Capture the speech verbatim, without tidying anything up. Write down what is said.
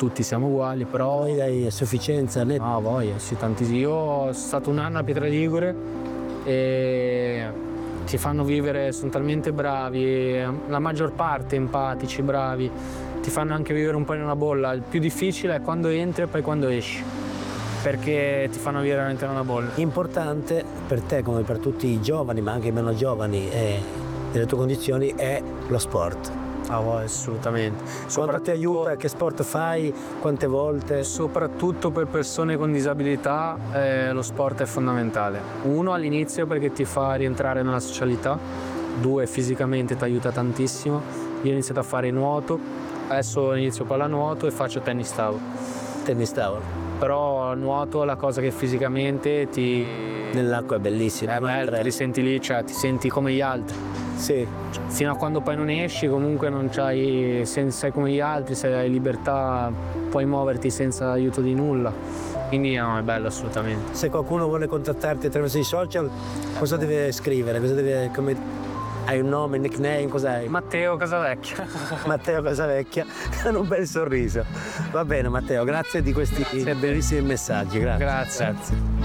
tutti siamo uguali, però Poi hai sufficienza né? no, voglia, sì, tantissimo. Io sono stato un anno a Pietraligure e ti fanno vivere, sono talmente bravi, la maggior parte empatici, bravi, ti fanno anche vivere un po' in una bolla. Il più difficile è quando entri e poi quando esci, perché ti fanno vivere veramente in una bolla. Importante per te come per tutti i giovani, ma anche i meno giovani e delle tue condizioni, è lo sport. Ah, vai, assolutamente. Quanto ti aiuta? Che sport fai? Quante volte? Soprattutto per persone con disabilità eh, lo sport è fondamentale. Uno, all'inizio perché ti fa rientrare nella socialità, due, fisicamente ti aiuta tantissimo. Io ho iniziato a fare nuoto, adesso inizio pallanuoto e faccio tennis tavolo. Tennis tavolo. Però nuoto è la cosa che fisicamente ti... Nell'acqua è bellissimo. è bello, ti senti lì, cioè ti senti come gli altri. Sì. Fino a quando poi non esci comunque non c'hai, se sei come gli altri, se hai libertà puoi muoverti senza aiuto di nulla, quindi no, è bello assolutamente. Se qualcuno vuole contattarti attraverso i social, cosa deve scrivere? Cosa deve, come, hai un nome, un nickname, cos'hai? Matteo Casavecchia. Matteo Casavecchia, con un bel sorriso. Va bene Matteo, grazie di questi Grazie. bellissimi messaggi, grazie. Grazie. Grazie.